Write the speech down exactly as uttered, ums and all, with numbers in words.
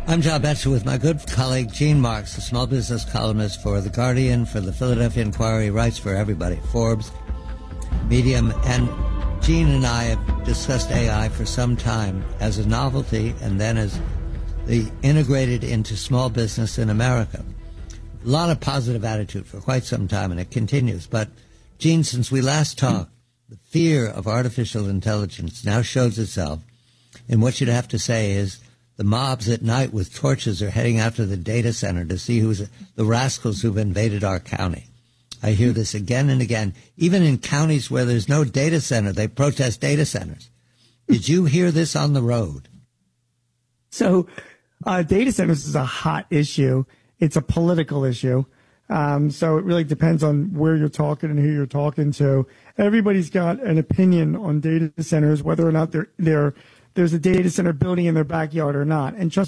I'm John Betcher with my good colleague Gene Marks, a small business columnist for The Guardian, for the Philadelphia Inquiry, writes for everybody, Forbes, Medium, and Gene and I have discussed A I for some time as a novelty and then as the integrated into small business in America. A lot of positive attitude for quite some time, and it continues. But, Gene, since we last talked, the fear of artificial intelligence now shows itself, and what you'd have to say is the mobs at night with torches are heading out to the data center to see who's the rascals who've invaded our county. I hear this again and again. Even in counties where there's no data center, they protest data centers. Did you hear this on the road? So uh, data centers is a hot issue. It's a political issue. Um, so it really depends on where you're talking and who you're talking to. Everybody's got an opinion on data centers, whether or not they're, they're, there's a data center building in their backyard or not. And trust